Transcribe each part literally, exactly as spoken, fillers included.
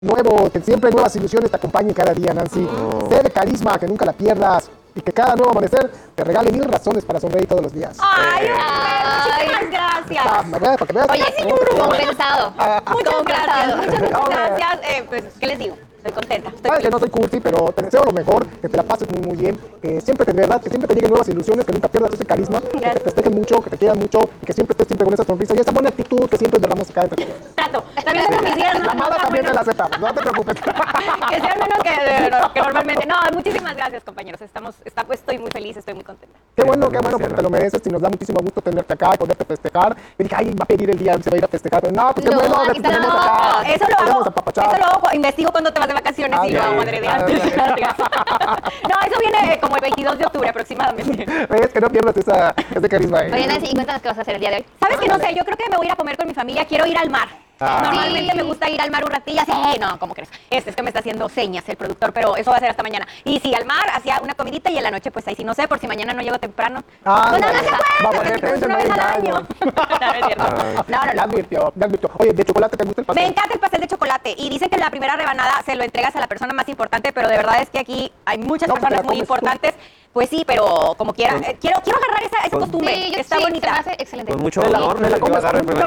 nuevo, que siempre nuevas ilusiones te acompañen cada día, Nancy. Oh. Sé de carisma, que nunca la pierdas. Y que cada nuevo amanecer te regale mil razones para sonreír todos los días. ¡Ay, ay muchísimas gracias! Ah, ¿verdad? Para que veas. Oye, sí, compensado. Ah, muchas gracias, muchas gracias. Eh, pues, ¿qué les digo? Estoy contenta. Estoy Sabes que no soy cursi, pero te deseo lo mejor, que te la pases muy, muy bien, que siempre te, de verdad, que siempre te lleguen nuevas ilusiones, que nunca pierdas ese carisma, gracias. Que te festejen mucho, que te quieran mucho, y que siempre estés siempre con esa sonrisa y esa buena actitud que siempre derramos acá entre todos. Trato. También sí. mis días, La amada también te la aceptamos, no te preocupes. Que sean menos que, no, que normalmente. No, muchísimas gracias, compañeros. Estamos, está, pues, estoy muy feliz, estoy muy contenta. Qué bueno, qué bueno, porque te lo mereces y nos da muchísimo gusto tenerte acá y poderte festejar. Y dije, ay, va a pedir el día, se va a ir a festejar. Pero no, pues qué no, bueno que te tenemos no, acá. Eso lo hago, eso lo hago, investigo cuando te vas de vacaciones ah, y digo, madre de Dios. No, eso viene como el veintidós de octubre aproximadamente. Es que no pierdas esa, ese carisma. ¿eh? Oye, Nancy, ¿y cuéntanos qué vas a hacer el día de hoy? ¿Sabes que no sé? Yo creo que me voy a ir a comer con mi familia. Quiero ir al mar. Ah. Normalmente me gusta ir al mar un ratillo. Sí, no, ¿cómo crees? Este es que me está haciendo señas el productor, pero eso va a ser hasta mañana. Y sí, al mar, hacía una comidita y en la noche, pues ahí sí, no sé, por si mañana no llego temprano. Ah, pues no, no, no se puede, porque es una vez al año. No, no, no. advirtió, me advirtió. Oye, ¿de chocolate te gusta el pastel? Me encanta el pastel de chocolate. Y dicen que la primera rebanada se lo entregas a la persona más importante, pero de verdad es que aquí hay muchas no, personas muy importantes. Tú. Pues sí, pero como quiera. Eh, quiero, quiero agarrar esa, esa pues, costumbre. Sí, está sí, bonita. Se me hace excelente. Con mucho amor, me la comes.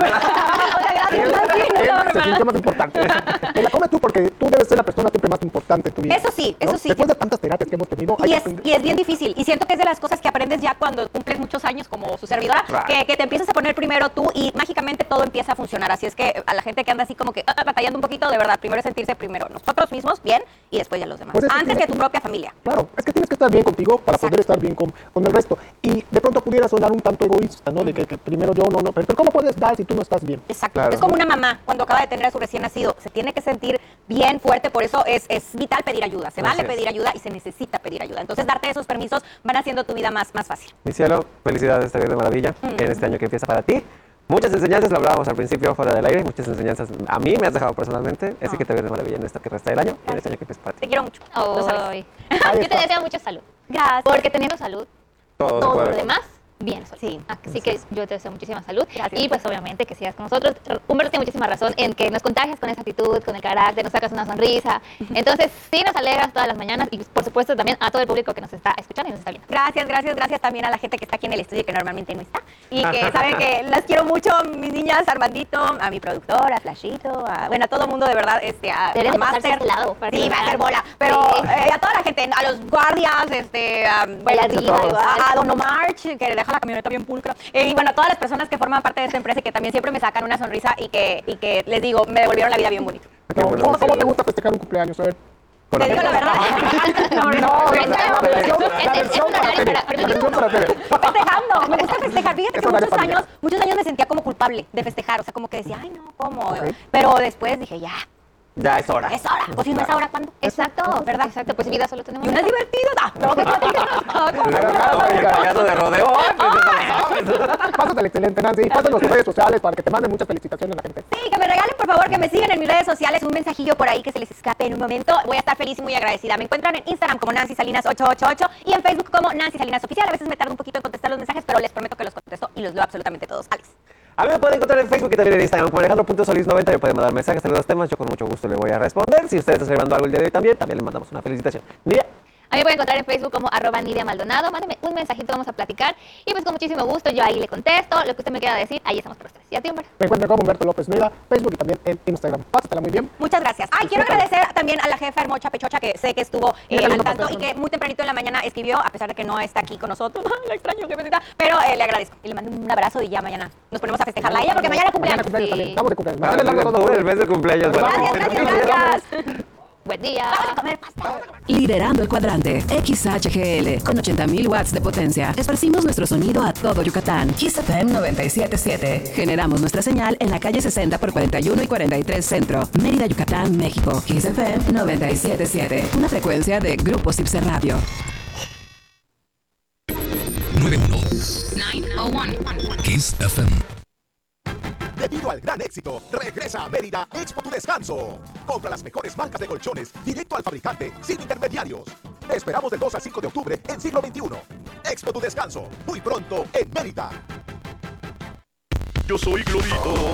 Se sintió más importante. Me la comes tú porque tú debes ser la persona siempre más importante en tu vida. Eso sí, eso ¿no? sí. Después de tantas terapias que hemos tenido. Y es, y es bien difícil. Y siento que es de las cosas que aprendes ya cuando cumples muchos años como su servidora, right. que, que te empiezas a poner primero tú y mágicamente todo empieza a funcionar. Así es que a la gente que anda así como que uh, batallando un poquito, de verdad, primero es sentirse primero nosotros mismos bien y después ya los demás. Pues antes que tu propia familia. Claro, es que tienes que estar bien contigo para Exacto. poder estar bien con, con el resto. Y de pronto pudiera sonar un tanto egoísta, ¿no? De que, que primero yo, no, no. Pero, pero ¿cómo puedes dar si tú no estás bien? Exacto. Claro. Es como una mamá cuando acaba de tener a su recién nacido. Se tiene que sentir bien fuerte, por eso es, es vital pedir ayuda. Se vale pedir ayuda y se necesita pedir ayuda. Entonces, darte esos permisos van haciendo tu vida más, más fácil. Mi cielo, felicidades, esta vida de maravilla mm. en este año que empieza para ti. Muchas enseñanzas, lo hablábamos al principio fuera del aire, muchas enseñanzas a mí me has dejado personalmente, así oh. que te ves de maravilla en esto que resta del año y en este año que empieza para ti. Te quiero mucho. Oh, yo te deseo mucha salud. Gracias. Porque teniendo salud, todo, todo lo demás bien. Sí. Así sí. que yo te deseo muchísima salud. Gracias. Y pues obviamente que sigas con nosotros. Humberto tiene muchísima razón en que nos contagias con esa actitud, con el carácter, nos sacas una sonrisa. Entonces sí nos alegras todas las mañanas y por supuesto también a todo el público que nos está escuchando y nos está viendo. Gracias, gracias, gracias también a la gente que está aquí en el estudio que normalmente no está. Y que saben que las quiero mucho, mis niñas, Armandito, a mi productora, a Flashito, a, bueno, a todo el mundo de verdad, este, a, a Master. Lado, sí, va a hacer bola. Pero sí. eh, a toda la gente, a los guardias, este, a, bueno, a, a Don Omar, que deja la camioneta bien pulcra. Eh, y bueno, a todas las personas que forman parte de esta empresa y que también siempre me sacan una sonrisa y que, y que les digo, me devolvieron la vida bien bonito. ¿Cómo, ¿cómo, ¿Cómo te gusta festejar un cumpleaños? A ver. ¿Te digo la verdad? No, no, no. Festejando, me gusta festejar. Fíjate que muchos años, muchos años me sentía como culpable de festejar. O sea, como que decía, ay, no, ¿cómo? Okay. Pero después dije, ya. Ya es hora. Es hora. O si no es ahora, ¿cuándo? Exacto, ¿verdad? Exacto, pues vida solo tenemos. Y una es divertida. No, no, de rodeo. Pásate excelente, Nancy. Pásate los redes sociales para que te manden muchas felicitaciones a la gente. Sí, que me regalen, por favor, que me sigan en mis redes sociales. Un mensajillo por ahí que se les escape en un momento. Voy a estar feliz y muy agradecida. Me encuentran en Instagram como Nancy Salinas ocho ocho ocho y en Facebook como Nancy Salinas Oficial. A veces me tardo un poquito en contestar los mensajes, pero les prometo que los contesto y los leo absolutamente todos. Alex. A mí me pueden encontrar en Facebook y también en Instagram como Alejandro punto solis noventa. Me pueden mandar mensajes de los temas. Yo con mucho gusto le voy a responder. Si ustedes están celebrando algo el día de hoy también, también les mandamos una felicitación. Nidia. A mí me pueden encontrar en Facebook como arroba Nidia Maldonado. Mándeme un mensajito, vamos a platicar. Y pues con muchísimo gusto yo ahí le contesto. Lo que usted me quiera decir, ahí estamos para ustedes. ¿Y a ti, Humberto? Me encuentro como Humberto López Meda, Facebook y también en Instagram. Pásatela muy bien. Muchas gracias. Ay, quiero agradecer también a la jefa Hermocha Pechocha, que sé que estuvo eh, al tanto y que muy tempranito en la mañana escribió, a pesar de que no está aquí con nosotros. La extraño, jefecita. Pero eh, le agradezco. Y le mando un abrazo y ya mañana nos ponemos a festejarla a ella porque mañana cumpleaños. Mañana cumpleaños sí. Estamos de cumpleaños. Mañana el mes de cumpleaños. Gracias, gracias, gracias. Buen día. Vamos a comer pasta. Liderando el cuadrante, X H G L, con ochenta mil watts de potencia. Esparcimos nuestro sonido a todo Yucatán. Kiss F M noventa y siete punto siete. Generamos nuestra señal en la calle sesenta por cuarenta y uno y cuarenta y tres Centro, Mérida, Yucatán, México. Kiss F M noventa y siete punto siete. Una frecuencia de Grupo Cipse Radio. noventa y uno. Kiss F M. Debido al gran éxito, regresa a Mérida Expo Tu Descanso. Compra las mejores marcas de colchones directo al fabricante, sin intermediarios. Te esperamos del dos al cinco de octubre en Siglo veintiuno. Expo Tu Descanso, muy pronto en Mérida. Yo soy Glorito.